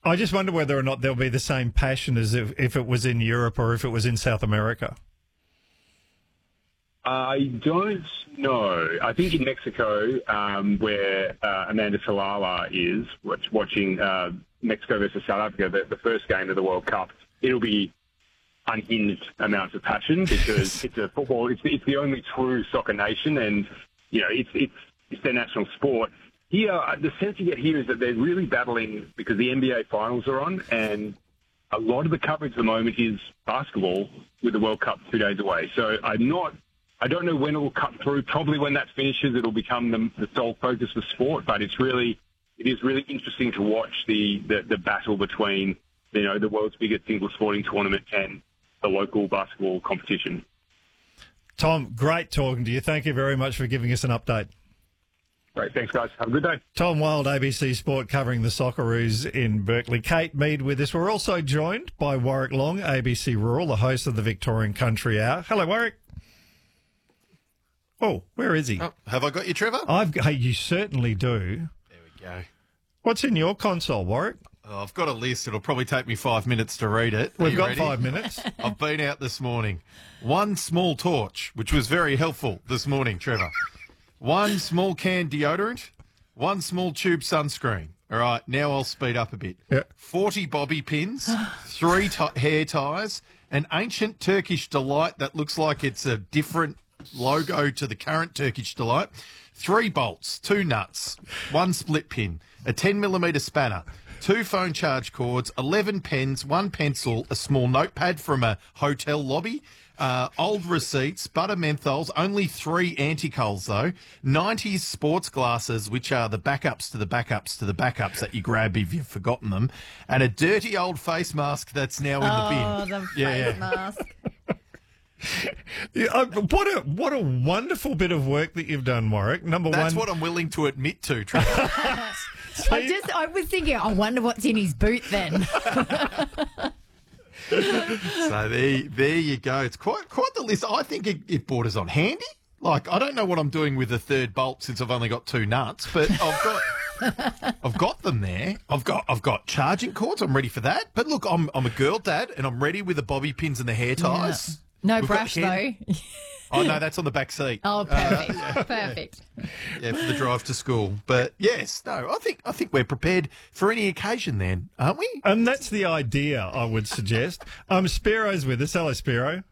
I just wonder whether or not there'll be the same passion as if it was in Europe or if it was in South America. I don't know. I think in Mexico, where Amanda Salala is watching Mexico versus South Africa, the first game of the World Cup, it'll be unhinged amounts of passion because it's a football. It's the only true soccer nation, and it's their national sport. Here, the sense you get here is that they're really battling because the NBA finals are on, and a lot of the coverage at the moment is basketball with the World Cup 2 days away. So I don't know when it will cut through. Probably when that finishes, it'll become the sole focus of sport. But it is really interesting to watch the battle between the world's biggest single sporting tournament and the local basketball competition. Tom, great talking to you. Thank you very much for giving us an update. Great, thanks guys. Have a good day. Tom Wild, ABC Sport, covering the Socceroos in Berkeley. Kate Mead with us. We're also joined by Warwick Long, ABC Rural, the host of the Victorian Country Hour. Hello, Warwick. Oh, where is he? Oh, have I got you, Trevor? Hey, you certainly do. There we go. What's in your console, Warwick? Oh, I've got a list. It'll probably take me 5 minutes to read it. We've got ready? 5 minutes. I've been out this morning. One small torch, which was very helpful this morning, Trevor. One small can deodorant. One small tube sunscreen. All right, now I'll speed up a bit. Yeah. 40 bobby pins, 3 hair ties, an ancient Turkish delight that looks like it's a different logo to the current Turkish delight, 3 bolts, 2 nuts, 1 split pin, a 10mm spanner, 2 phone charge cords, 11 pens, 1 pencil, a small notepad from a hotel lobby, old receipts, butter menthols, only 3 anticols though, 90s sports glasses, which are the backups to the backups to the backups that you grab if you've forgotten them, and a dirty old face mask that's now in the bin. Oh, the face mask. Yeah, what a wonderful bit of work that you've done, Warwick. That's what I'm willing to admit to, Trevor. I was thinking, I wonder what's in his boot then. So there you go. It's quite the list. I think it borders on handy. Like, I don't know what I'm doing with the third bolt since I've only got 2 nuts, but I've got them there. I've got charging cords. I'm ready for that. But look, I'm a girl dad, and I'm ready with the bobby pins and the hair ties. Yeah. No brush though. Oh no, that's on the back seat. Oh, perfect, perfect. Yeah, for the drive to school. But yes, no, I think we're prepared for any occasion then, aren't we? And that's the idea, I would suggest. Spiro's with us. Hello, Spiro.